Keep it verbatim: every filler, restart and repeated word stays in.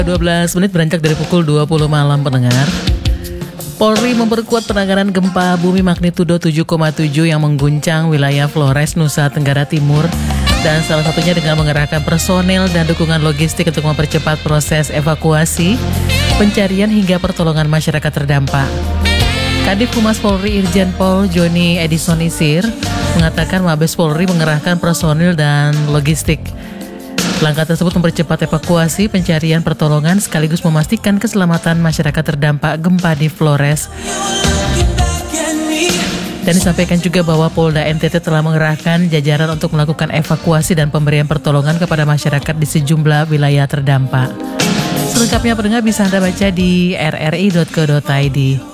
dua belas menit beranjak dari pukul dua puluh malam pendengar. Polri memperkuat penanganan gempa bumi magnitudo tujuh koma tujuh yang mengguncang wilayah Flores, Nusa Tenggara Timur. Dan salah satunya dengan mengerahkan personel dan dukungan logistik untuk mempercepat proses evakuasi, pencarian hingga pertolongan masyarakat terdampak. Kadif Humas Polri Irjen Pol Joni Edison Isir mengatakan Mabes Polri mengerahkan personil dan logistik. Langkah tersebut mempercepat evakuasi, pencarian, pertolongan sekaligus memastikan keselamatan masyarakat terdampak gempa di Flores. Dan disampaikan juga bahwa Polda N T T telah mengerahkan jajaran untuk melakukan evakuasi dan pemberian pertolongan kepada masyarakat di sejumlah wilayah terdampak. Selengkapnya pendengar bisa Anda baca di r r i dot co dot i d.